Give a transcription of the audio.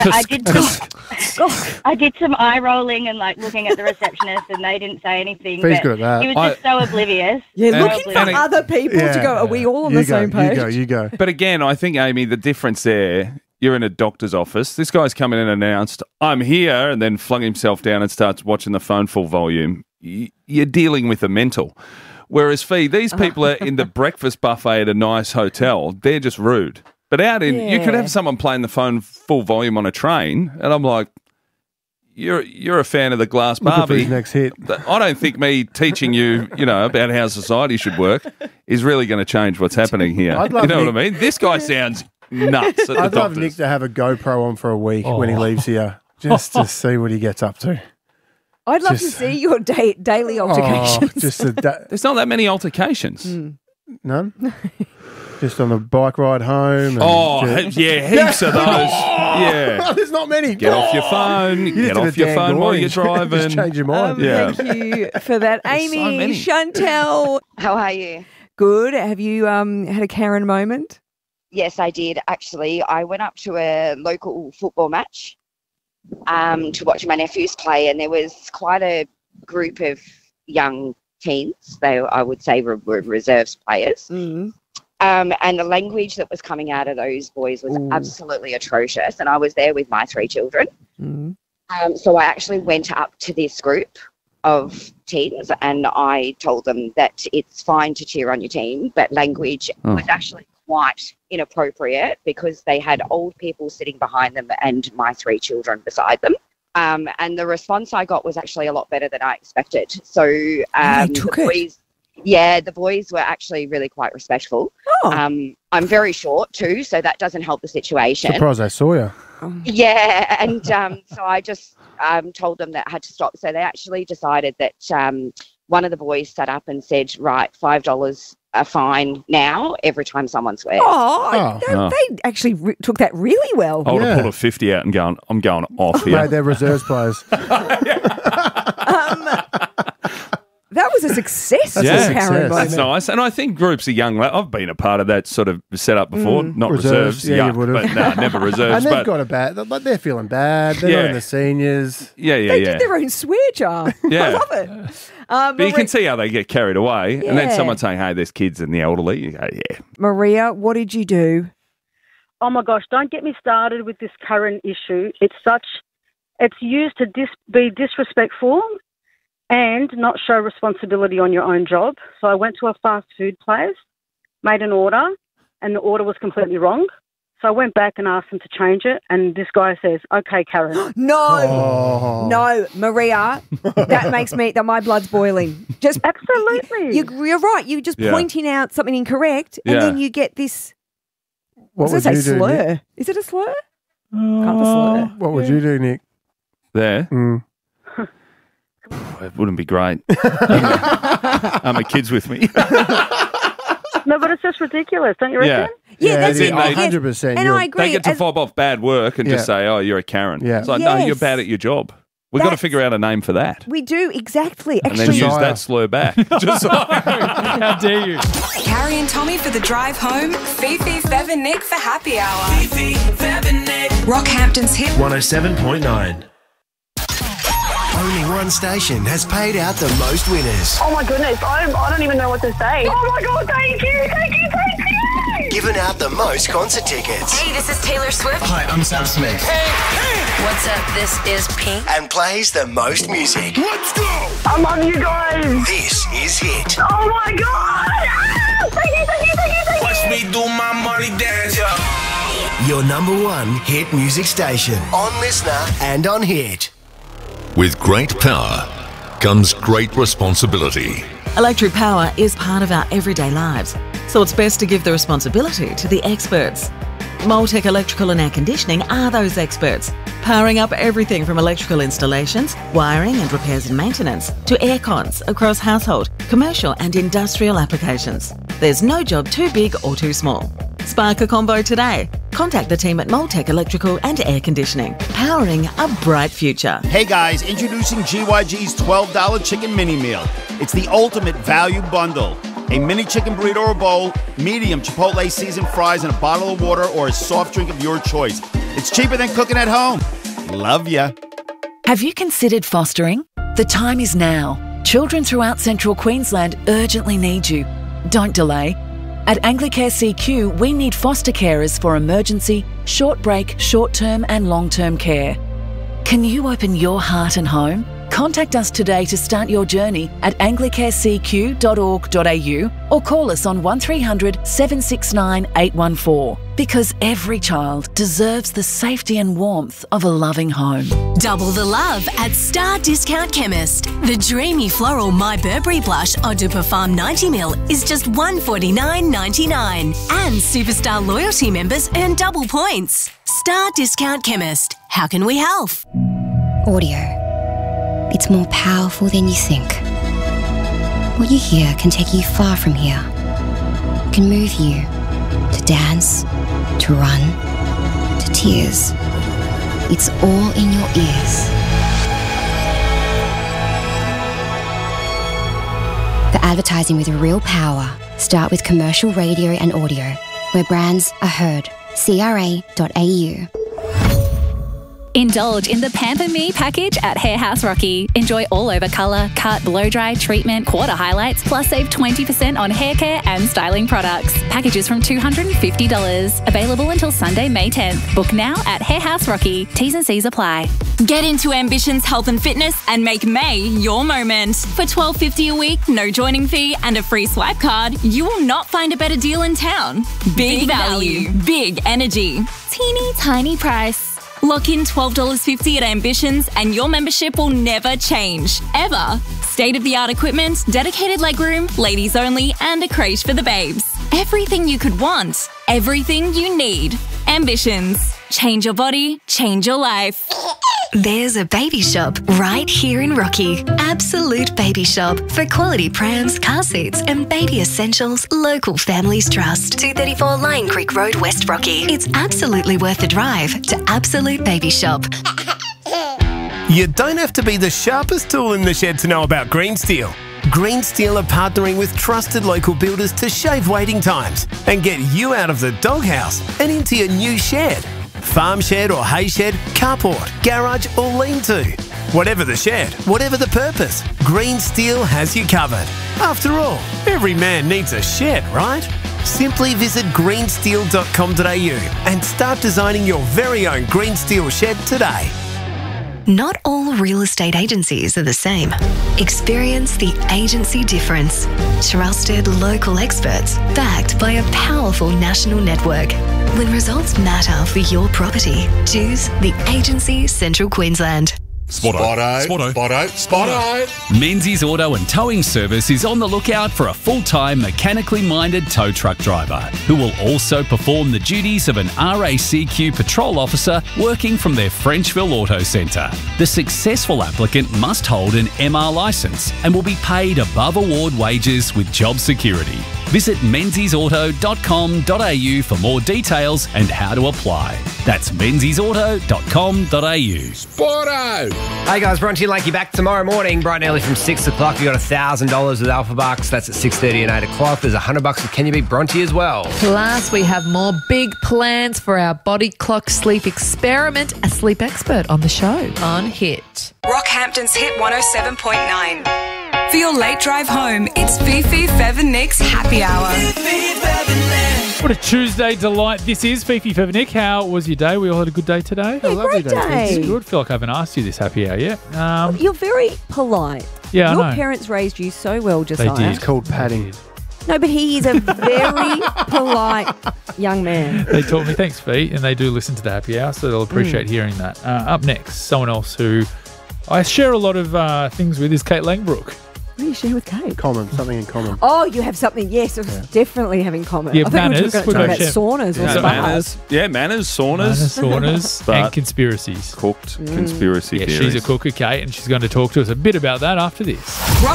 I did some eye rolling and like looking at the receptionist, and they didn't say anything. He's good at that. He was just so oblivious. Yeah, So looking for oblivious. other people to go, are we all on the same page? You go. But again, I think, Amy, the difference there, you're in a doctor's office. This guy's come in and announced, I'm here, and then flung himself down and starts watching the phone full volume. You're dealing with a mental. Whereas, Fee, these people are in the breakfast buffet at a nice hotel. They're just rude. But out in, you could have someone playing the phone full volume on a train, and I'm like, you're a fan of the Glass Barbie. His next hit. I don't think me teaching you, about how society should work is really going to change what's happening here. I'd love You know Nick- what I mean? This guy sounds nuts at the I'd love doctors. Nick to have a GoPro on for a week when he leaves here, just to see what he gets up to. I'd love to see your daily altercations. There's not that many altercations. None? Just on the bike ride home. Heaps of those. Yeah. There's not many. Get off your phone. You Get just off did a your Dan phone while Goring. you're driving. Just change your mind. Thank you for that. There's so Amy, many. Chantel. How are you? Good. Have you had a Karen moment? Yes, I did, actually. I went up to a local football match to watch my nephews play, and there was quite a group of young teens. I would say, were reserves players. Mm-hmm. And the language that was coming out of those boys was absolutely atrocious. And I was there with my 3 children. Mm-hmm. So I actually went up to this group of teens and I told them that it's fine to cheer on your team, but language was actually quite inappropriate because they had old people sitting behind them and my 3 children beside them. And the response I got was actually a lot better than I expected. So the boys were actually really quite respectful. I'm very short too, so that doesn't help the situation. Surprised I saw you. Yeah, and so I just told them that I had to stop. So they actually decided that one of the boys sat up and said, right, $5 a fine now every time someone swears. They actually took that really well. I would have pulled a 50 out and gone, I'm going off here. Mate, they're reserves players. That was a success. That's nice. And I think groups of young lads, I've been a part of that sort of setup before, not reserves, yeah, you would have. but no, never reserves. And they've got a bad, like they're feeling bad. They're not in the seniors. They did their own swear jar. Yeah. I love it. But you can see how they get carried away. And then Yeah. someone saying, hey, there's kids and the elderly. You go, yeah. Maria, what did you do? Oh my gosh, don't get me started with this current issue. It's used to be disrespectful and not show responsibility on your own job. So I went to a fast food place, made an order, and the order was completely wrong. So I went back and asked them to change it, and this guy says, okay, Karen. No, Maria, that makes my blood's boiling. Just Absolutely. You're right. You're just pointing out something incorrect, and then you get this. What would would I you say do, slur? Nick? Is it a slur? Kind of a slur. What would you do, Nick? There? It wouldn't be great. My kids with me. No, but it's just ridiculous, don't you reckon? Yeah, that's it. 100%. And I agree. They get to fob off bad work and just say, oh, you're a Karen. Yeah. It's like, no, Yes. you're bad at your job. We've got to figure out a name for that. We do, exactly. And then Actually, use that slur back. How dare you? Carrie and Tommy for the drive home. Fifi, Fev and Nick for happy hour. Fifi, Fev and Nick. Rockhampton's hit 107.9. Only one station has paid out the most winners. Oh my goodness, I don't even know what to say. Oh my God, thank you. Given out the most concert tickets. Hey, this is Taylor Swift. Hi, I'm Sam Smith. Hey. What's up? This is Pink. And plays the most music. Let's go. I love you guys. This is Hit. Oh my God. Ah, thank you. Watch me do my money dance. Your number one hit music station. On Listener and on Hit. With great power comes great responsibility. Electric power is part of our everyday lives, so it's best to give the responsibility to the experts. Moltec Electrical and Air Conditioning are those experts, powering up everything from electrical installations, wiring and repairs and maintenance, to air cons across household, commercial and industrial applications. There's no job too big or too small. Spark a combo today. Contact the team at Moltec Electrical and Air Conditioning, powering a bright future. Hey guys, introducing GYG's $12 chicken mini meal. It's the ultimate value bundle. A mini chicken burrito or bowl, medium Chipotle seasoned fries, and a bottle of water or a soft drink of your choice. It's cheaper than cooking at home. Love ya. Have you considered fostering? The time is now. Children throughout Central Queensland urgently need you. Don't delay. At Anglicare CQ, we need foster carers for emergency, short break, short-term and long-term care. Can you open your heart and home? Contact us today to start your journey at anglicarecq.org.au or call us on 1300 769 814 because every child deserves the safety and warmth of a loving home. Double the love at Star Discount Chemist. The dreamy floral My Burberry blush Eau de Parfum 90ml is just $149.99. And Superstar loyalty members earn double points. Star Discount Chemist. How can we help? Audio. It's more powerful than you think. What you hear can take you far from here. It can move you to dance, to run, to tears. It's all in your ears. For advertising with real power, start with commercial radio and audio, where brands are heard. CRA.au. Indulge in the Pamper Me package at Hair House Rocky. Enjoy all-over colour, cut, blow-dry, treatment, quarter highlights, plus save 20% on hair care and styling products. Packages from $250. Available until Sunday, May 10th. Book now at Hair House Rocky. T's and C's apply. Get into Ambition's health and fitness and make May your moment. For $12.50 a week, no joining fee and a free swipe card, you will not find a better deal in town. Big value, big energy, teeny tiny price. Lock in $12.50 at Ambitions and your membership will never change, ever. State-of-the-art equipment, dedicated legroom, ladies only, and a crèche for the babes. Everything you could want, everything you need. Ambitions. Change your body, change your life. There's a baby shop right here in Rocky. Absolute Baby Shop for quality prams, car seats and baby essentials local families trust. 234 Lion Creek Road, West Rocky. It's absolutely worth the drive to Absolute Baby Shop. You don't have to be the sharpest tool in the shed to know about Green Steel. Green Steel are partnering with trusted local builders to shave waiting times and get you out of the doghouse and into your new shed. Farm shed or hay shed, carport, garage or lean-to. Whatever the shed, whatever the purpose, Green Steel has you covered. After all, every man needs a shed, right? Simply visit greensteel.com.au and start designing your very own Green Steel shed today. Not all real estate agencies are the same. Experience the agency difference. Trusted local experts backed by a powerful national network. When results matter for your property, choose the Agency Central Queensland. Spotto. Menzies Auto and Towing Service is on the lookout for a full-time mechanically minded tow truck driver who will also perform the duties of an RACQ patrol officer working from their Frenchville Auto Centre. The successful applicant must hold an MR licence and will be paid above award wages with job security. Visit menziesauto.com.au for more details and how to apply. That's menziesauto.com.au. Spotto! Hey guys, Bronte and Lakey back tomorrow morning, bright and early from 6 o'clock. You got $1,000 with Alpha Bucks. That's at 6:30 and 8 o'clock. There's $100 with Can You Beat Bronte as well. Plus, we have more big plans for our body clock sleep experiment. A sleep expert on the show on Hit. Rockhampton's Hit 107.9. For your late drive home, it's Fifi, Fev and Nick's Happy Hour. What a Tuesday delight this is. Fifi, Fev and Nick, how was your day? We all had a good day today? Yeah, lovely day. It's good. I feel like I haven't asked you this happy hour yet. You're very polite. Yeah, Your I know. parents raised you so well, Josiah. They did. It's called padding. No, but he is a very polite young man. They taught me, thanks, Fee, and they do listen to the happy hour, so they'll appreciate hearing that. Up next, someone else who I share a lot of things with is Kate Langbrook. What do you share with Kate? Something in common. Oh, you have something, yes, definitely have in common. Yeah, I think manners. we were going to talk about saunas or spas. Manners, saunas. And conspiracies. Cooked conspiracy theories. She's a cooker, Kate, and she's going to talk to us a bit about that after this.